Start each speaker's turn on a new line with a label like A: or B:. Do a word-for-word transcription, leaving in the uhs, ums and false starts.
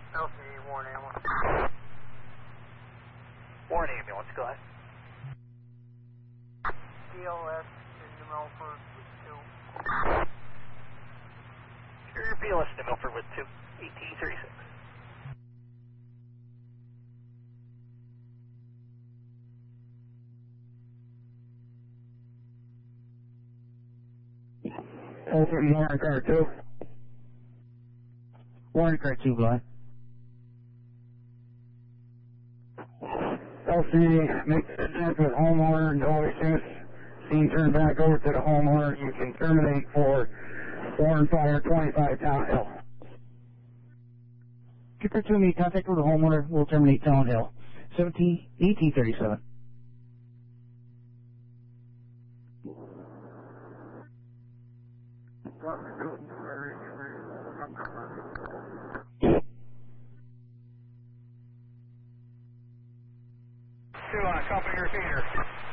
A: L C D, Warren Ambulance.
B: Warren Ambulance, go ahead.
A: D L S in New Milford with two.
B: Superior B L S to Milford with two, E T thirty-six.
C: Open Warren car two. Warren car two, blind. L C D, make contact with homeowner, no issues. Scene turn back over to the homeowner. You can terminate for Warren Fire twenty-five Town Hill. Keep her to me, contact with the homeowner, we'll terminate Town Hill. seventeen, eighteen thirty-seven.
B: Two on, company repeater.